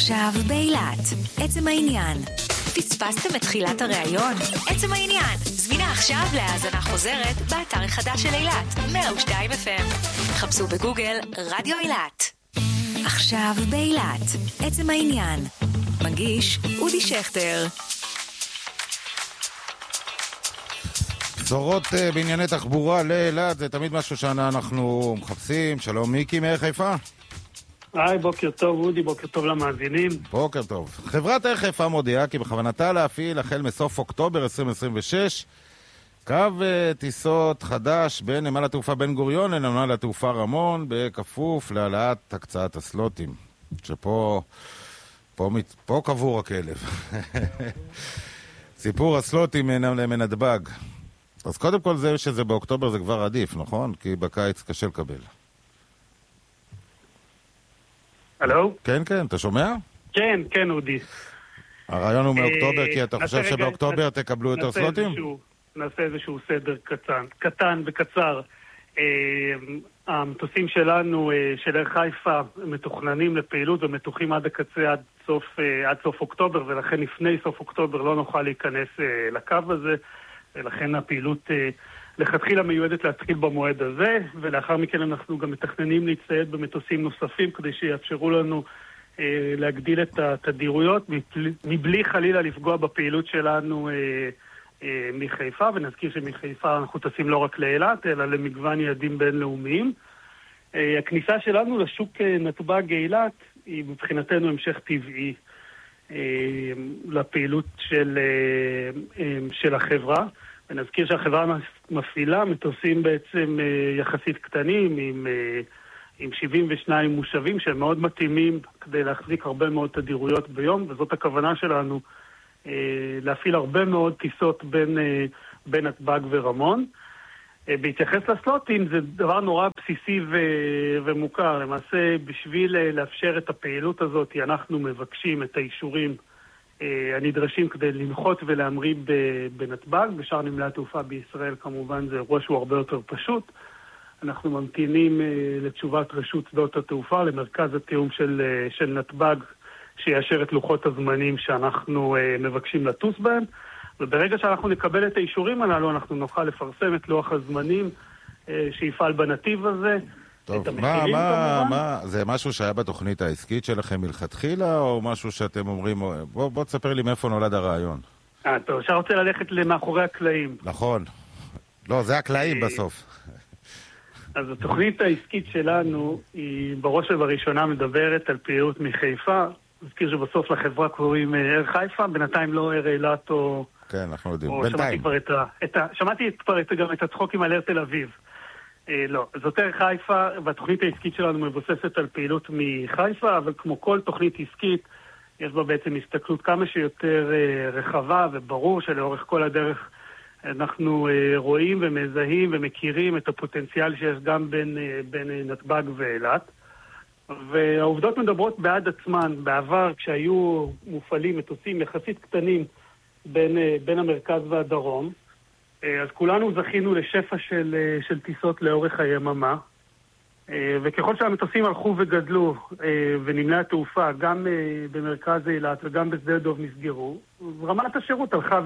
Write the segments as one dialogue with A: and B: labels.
A: עכשיו באילת, עצם העניין. פספסתם את תחילת הראיון? עצם העניין. זמינה עכשיו להאזנה חוזרת באתר החדש של אילת, 102 FM. חפשו בגוגל רדיו אילת. עכשיו באילת, עצם העניין. מגיש אודי שכטר.
B: בשורות בענייני תחבורה לאילת, זה תמיד משהו שאנחנו מחפשים. שלום מיקי מעיר חיפה.
C: היי, בוקר טוב אודי, בוקר טוב למאזינים.
B: בוקר טוב. חברת עיר חיפה מודיעה כי בכוונתה להפעיל החל מסוף אוקטובר 2026 קו טיסות חדש בין נמל התעופה בן גוריון לנמל התעופה רמון, בכפוף להעלאת הקצאת הסלוטים, שפה קבור הכלב. סיפור הסלוטים מנתב"ג. אז קודם כל זה שזה באוקטובר זה כבר עדיף, נכון? כי בקיץ קשה לקבל.
C: הלו?
B: כן, אתה שומע?
C: כן, אודי.
B: הרעיון הוא מאוקטובר, כי אתה חושב שבאוקטובר תקבלו יותר סלוטים?
C: נעשה איזשהו סדר קטן וקצר. המטוסים שלנו, של עיר חיפה, מתוכננים לפעילות ומתוחים עד הקצה, עד סוף אוקטובר, ולכן לפני סוף אוקטובר לא נוכל להיכנס לקו הזה, ולכן הפעילות לכתחילה מיועדת להתחיל במועד הזה, ולאחר מכן אנחנו גם מתכננים להצטייד במטוסים נוספים כדי שיאפשרו לנו להגדיל את התדירויות מבלי חלילה לפגוע בפעילות שלנו מחיפה, ונזכיר שמחיפה אנחנו טסים לא רק לאילת אלא למגוון יעדים בינלאומיים. הכניסה שלנו לשוק נתב"ג אילת היא מבחינתנו המשך טבעי לפעילות של החברה, ונזכיר שהחברה מפעילה מטוסים בעצם יחסית קטנים עם 72 מושבים שהם מאוד מתאימים כדי להחזיק הרבה מאוד תדירויות ביום, וזאת הכוונה שלנו להפעיל הרבה מאוד טיסות בין נתב"ג ורמון. בהתייחס לסלוטים זה דבר נורא בסיסי ומוכר. למעשה בשביל לאפשר את הפעילות הזאת אנחנו מבקשים את האישורים הנדרשים כדי לנחות ולהמריא בנתב"ג. בשאר נמלי התעופה בישראל כמובן זה אירוע שהוא הרבה יותר פשוט. אנחנו ממתינים לתשובת רשות שדות התעופה למרכז התיאום של נתב"ג שיאשר את לוחות הזמנים שאנחנו מבקשים לטוס בהם, וברגע שאנחנו נקבל את האישורים הללו אנחנו נוכל לפרסם את לוח הזמנים שיפעל בנתיב הזה.
B: טוב, מה, זה משהו שהיה בתוכנית העסקית שלכם מלכתחילה, או משהו שאתם אומרים, בוא תספר לי מאיפה נולד הרעיון.
C: טוב, שאני רוצה ללכת למאחורי הקלעים.
B: נכון. לא, זה הקלעים בסוף.
C: אז התוכנית העסקית שלנו היא בראש ובראשונה מדברת על פעילות מחיפה. נזכיר שבסוף לחברה קוראים עיר חיפה, בינתיים לא עיר אילת או...
B: כן, אנחנו יודעים, בינתיים.
C: שמעתי כבר גם את הצחוקים על עיר תל אביב. לא, זאת עיר חיפה, והתוכנית העסקית שלנו מבוססת על פעילות מחיפה, אבל כמו כל תוכנית עסקית, יש בה בעצם הסתכלות כמה שיותר רחבה, וברור שלאורך כל הדרך אנחנו רואים ומזהים ומכירים את הפוטנציאל שיש גם בין נתב"ג ואילת. והעובדות מדברות בעד עצמן. בעבר כשהיו מופעלים מטוסים יחסית קטנים בין המרכז והדרום, אז כולנו זכינו לשפע של טיסות לאורך היממה, וככל שהמטוסים הלכו וגדלו ונמלי התעופה גם במרכז אילת וגם בשדה דוב נסגרו, רמת השירות הלכה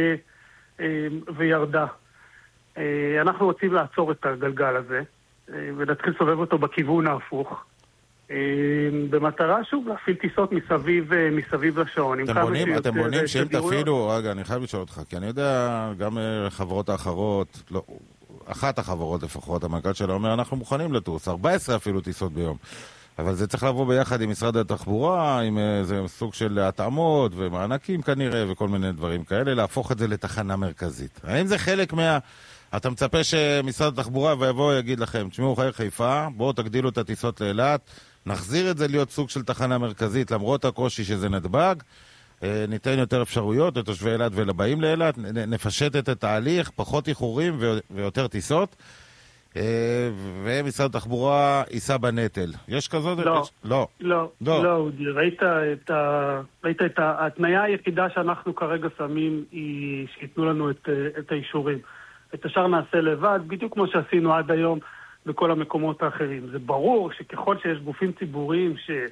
C: וירדה. אנחנו רוצים לעצור את הגלגל הזה ולהתחיל לסובב אותו בכיוון ההפוך, במטרה שוב להפעיל טיסות מסביב לשעון.
B: אתם בונים שאם תפעילו, רגע, אני חייב לשאול אותך, כי אני יודע, גם חברות האחרות, לא, אחת החברות לפחות, המנכ"ל שלה אומר, אנחנו מוכנים לטוס, 14 אפילו טיסות ביום. אבל זה צריך לבוא ביחד עם משרד התחבורה, עם איזה סוג של התאמות ומענקים כנראה, וכל מיני דברים כאלה, להפוך את זה לתחנה מרכזית. האם זה חלק אתה מצפה שמשרד התחבורה ויבוא יגיד לכם, תשמעו חיפה, בואו תגדילו את הטיסות לאילת, נחזיר את זה להיות סוג של תחנה מרכזית, למרות הקושי שזה נתב"ג, ניתן יותר אפשרויות לתושבי אילת ולבאים לאילת, נפשט את התהליך, פחות איחורים ויותר טיסות, ומשרד התחבורה יישא בנטל. יש כזאת?
C: לא, ראית את ההתניה היחידה שאנחנו כרגע שמים היא שיתנו לנו את האישורים. את השאר נעשה לבד, בדיוק כמו שעשינו עד היום בכל המקומות האחרים. זה ברור שככל שיש גופים ציבוריים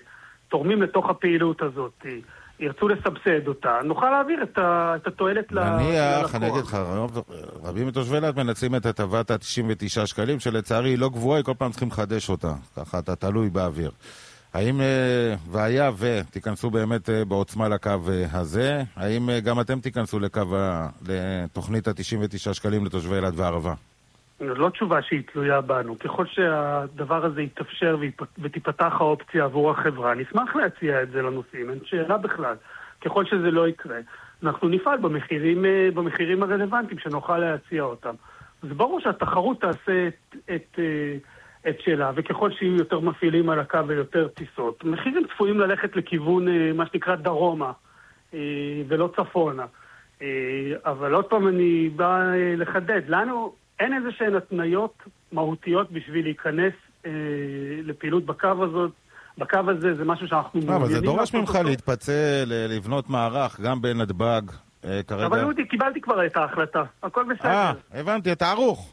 C: תורמים לתוך הפעילות הזאת, ירצו לסבסד אותה, נוכל להעביר את התועלת ללקוח.
B: נניח, אני אגיד לך, רבים מתושבי אילת מנצלים את הטבת ה-99 שקלים, שלצערי היא לא גבוהה, כל פעם צריכים לחדש אותה, ככה אתה תלוי באוויר. האם והיה ותיכנסו באמת בעוצמה לקו הזה, האם גם אתם תיכנסו לתוכנית ה-99 שקלים לתושבי אילת והערבה?
C: לא תשובה שהיא תלויה בנו. ככל שהדבר הזה יתאפשר ותיפתח האופציה עבור החברה, נשמח להציע את זה לנושאים, אין שאלה בכלל. ככל שזה לא יקרה, אנחנו נפעל במחירים הרלוונטיים שנוכל להציע אותם. אז ברור שהתחרות תעשה את שלה, וככל שיהיו יותר מפעילים על הקו ויותר טיסות, מחירים צפויים ללכת לכיוון מה שנקרא דרומה, ולא צפונה. אבל עוד פעם אני בא לחדד, לנו אין איזה שהן התניות מהותיות בשביל להיכנס לפעילות בקו הזה, זה משהו שאנחנו מעוניינים.
B: אבל זה דורש ממך להתפצל, לבנות מערך, גם בנתב"ג כרגע.
C: אבל קיבלתי כבר את ההחלטה, הכל בסדר.
B: הבנתי, אתה ערוך.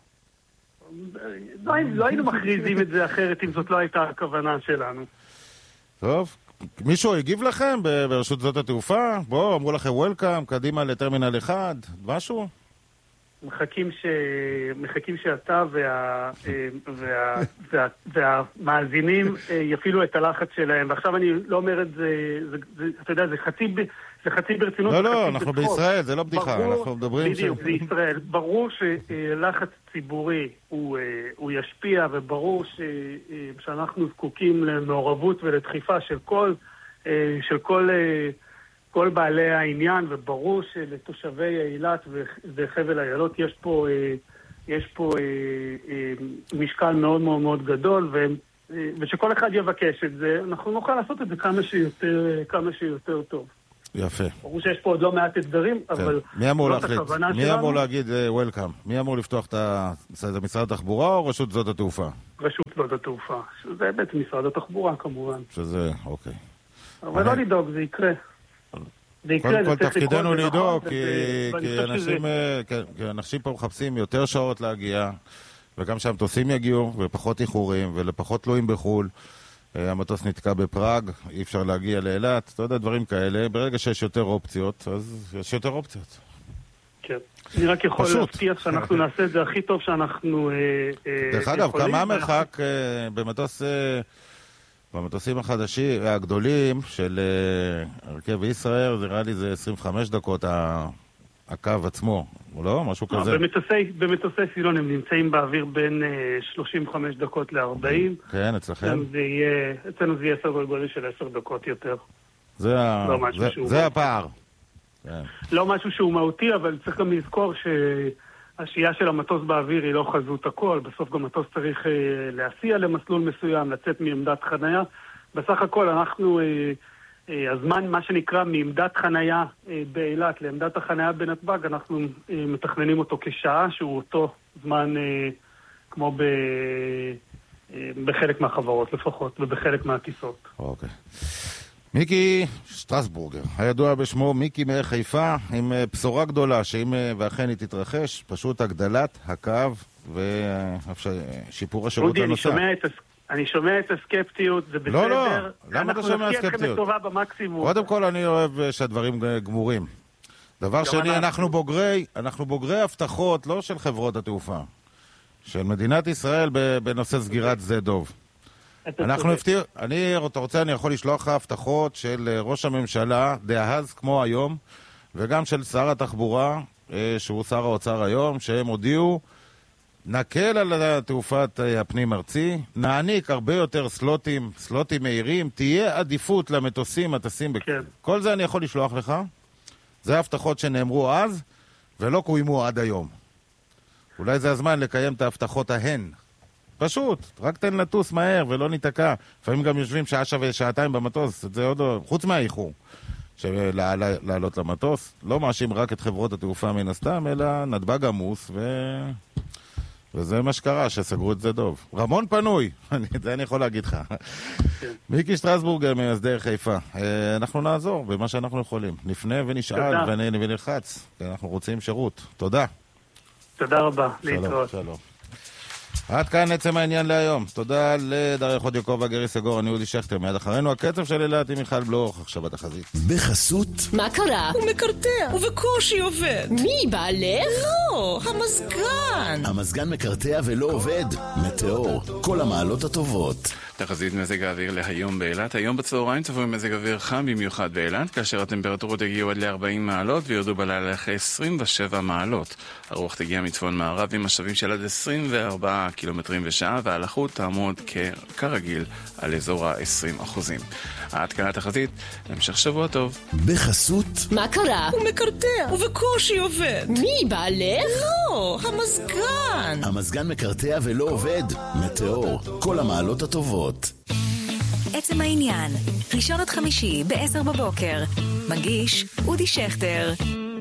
C: לא היינו מכריזים את זה אחרת אם זאת לא הייתה הכוונה שלנו.
B: טוב, מישהו הגיב לכם ברשות שדות התעופה? בואו, אמרו לכם וולקאם, קדימה לטרמינל 1, משהו?
C: מחכים שאתה והמאזינים יפעילו את הלחץ שלהם. ועכשיו אני לא אומר את זה, אתה יודע, זה חצי ברצינות.
B: לא, אנחנו בישראל, זה לא בדיחה, אנחנו מדברים
C: בדיוק, זה ישראל. ברור שלחץ ציבורי הוא ישפיע, וברור שאנחנו זקוקים למעורבות ולדחיפה של כל בעלי העניין, וברור שלתושבי אילת וחבל אילות יש פה משקל מאוד מאוד מאוד גדול, ושכל אחד יבקש את זה, אנחנו נוכל לעשות את זה כמה שיותר טוב.
B: יפה.
C: ברור שיש פה עוד לא מעט אתגרים, אבל זאת הכוונה שלנו.
B: מי אמור להגיד וולקאם? מי אמור לפתוח את משרד התחבורה או רשות שדות התעופה?
C: רשות שדות התעופה. זה בעצם משרד התחבורה כמובן.
B: שזה, אוקיי.
C: אבל לא לדאוג, זה יקרה.
B: כל תפקידנו לדאוג, כי אנשים פה מחפשים יותר שעות להגיע, וגם שהמטוסים יגיעו, ופחות איחורים, ולפחות תלויים בחול. המטוס נתקע בפראג, אי אפשר להגיע לאילת, אתה יודע, דברים כאלה. ברגע שיש יותר אופציות, אז יש יותר אופציות.
C: כן. אני רק יכול להבטיח שאנחנו נעשה את זה הכי טוב שאנחנו
B: דרך אגב, כמה המרחק במטוסים החדשים, הגדולים של הרכב ישראל, זה נראה לי זה 25 דקות הקו עצמו, או לא? משהו כזה.
C: במטוסי סילון הם נמצאים באוויר בין 35 דקות ל-40.
B: כן, אצלכם?
C: אצלנו זה יהיה סדר גודל של 10 דקות יותר.
B: זה הפער.
C: לא משהו שהוא מהותי, אבל צריך גם לזכור שהשהייה של המטוס באוויר היא לא חזות הכל. בסוף גם מטוס צריך להסיע למסלול מסוים, לצאת מעמדת חנייה. בסך הכל אנחנו, הזמן, מה שנקרא מעמדת חנייה באילת לעמדת החנייה בנתב"ג, אנחנו מתכננים אותו כשעה, שהוא אותו זמן כמו בחלק מהחברות לפחות, ובחלק מהטיסות.
B: אוקיי. מיקי שטרסבורגר, הידוע בשמו מיקי מאיר חיפה, עם בשורה גדולה, שאם ואכן היא תתרחש, פשוט הגדלת הקו ושיפור השירות לנוסע.
C: אני שומע את הסקפטיות, זה בסדר.
B: לא, למה אתה שומע הסקפטיות?
C: אנחנו נזכיר לכם לטובה במקסימום.
B: קודם כל אני אוהב שהדברים גמורים. דבר שני, אנחנו בוגרי הבטחות, לא של חברות התעופה, של מדינת ישראל בנושא סגירת שדה דוב. אני יכול לשלוח לך הבטחות של ראש הממשלה דאז כמו היום, וגם של שר התחבורה, שהוא שר האוצר היום, שהם הודיעו, נקל על תעופת הפנים ארצי, נעניק הרבה יותר סלוטים מהירים, תהיה עדיפות למטוסים, הטסים כל זה אני יכול לשלוח לך. זה הבטחות שנאמרו אז, ולא קוימו עד היום. אולי זה הזמן לקיים את ההבטחות ההן. פשוט, רק תן לטוס מהר ולא ניתקע. לפעמים גם יושבים שעה שעתיים במטוס, זה עוד לא, חוץ מהאיחור. לעלות למטוס, לא מאשים רק את חברות התעופה מן הסתם, אלא נתב"ג עמוס, וזה מה שקרה, שסגרו את זה דוב. רמון פנוי, זה אני יכול להגיד לך. מיקי שטרסבורגר מהסדר חיפה. אנחנו נעזור במה שאנחנו יכולים. נפנה ונשאל ונלחץ, כי אנחנו רוצים שירות. תודה.
C: תודה רבה. להתראות.
B: שלום. עד כאן עצם העניין להיום. תודה לדריה חודיוקוב והגרי סגור, אני אודי שכטר. מיד אחרינו הקצב של אילת עם מיכל בלוך, עכשיו התחזית.
D: בחסות.
E: מה קרה?
F: הוא מקרטע, ובקושי עובד.
E: מי, בעלך?
F: לא, המזגן.
D: המזגן מקרטע ולא עובד. מטאור, כל המעלות הטובות.
G: תחזית מזג האוויר להיום באילת. היום בצהריים צפוי מזג אוויר חם במיוחד באילת, כאשר הטמפרטורות יגיעו עד ל-40 מעלות וירדו בלילה ל-27 מעלות. הרוח תגיע מצפון מערב עם משאבים של עד 24 קילומטרים בשעה, והלחות תעמוד כרגיל על אזור ה-20%. עד כאן התחזית, המשך שבוע טוב.
D: בחסות.
E: מה קרה?
F: הוא מקרטע, ובקושי עובד.
E: מי, בעלך?
F: לא, המזגן.
D: המזגן מקרטע ולא עובד. מטאור, כל המעלות הטובות.
A: עצם העניין, ראשון עד חמישי ב-10 בבוקר. מגיש אודי שכטר.